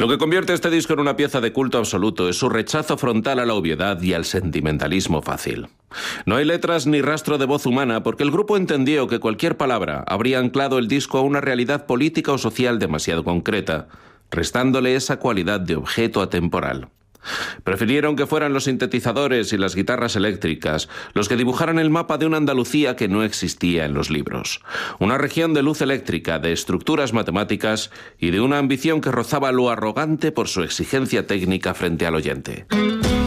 Lo que convierte este disco en una pieza de culto absoluto es su rechazo frontal a la obviedad y al sentimentalismo fácil. No hay letras ni rastro de voz humana porque el grupo entendió que cualquier palabra habría anclado el disco a una realidad política o social demasiado concreta, restándole esa cualidad de objeto atemporal. Prefirieron que fueran los sintetizadores y las guitarras eléctricas los que dibujaran el mapa de una Andalucía que no existía en los libros. Una región de luz eléctrica, de estructuras matemáticas y de una ambición que rozaba lo arrogante por su exigencia técnica frente al oyente.